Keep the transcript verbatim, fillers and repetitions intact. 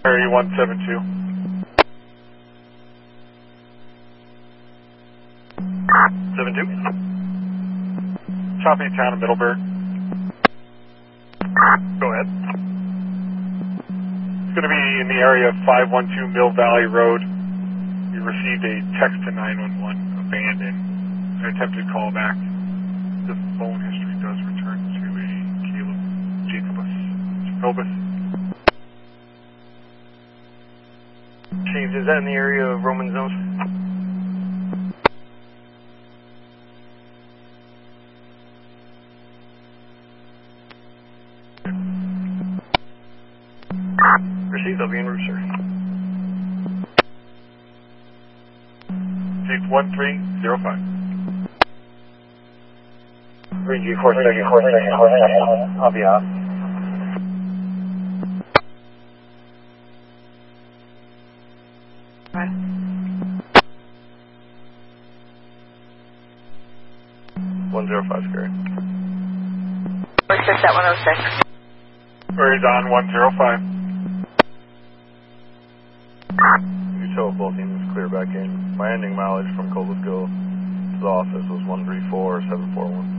Area one seven two. seven two. Choppy town of Middleburg. Go ahead. It's going to be in the area of five one two Mill Valley Road. We received a text to nine one one, abandoned. An attempted callback. The phone history does return to a Caleb Jacobus. Jacobus. Chief, is that in the area of Roman Zones? Received, I'll be en route, sir. Chief one three zero five. three G four second, four second, four second. I'll be off. Right. one zero five, scary. Or six at one oh six. Queries on one zero five. You tell both teams clear back in. My ending mileage from Colasville to the office was one three four seven four one.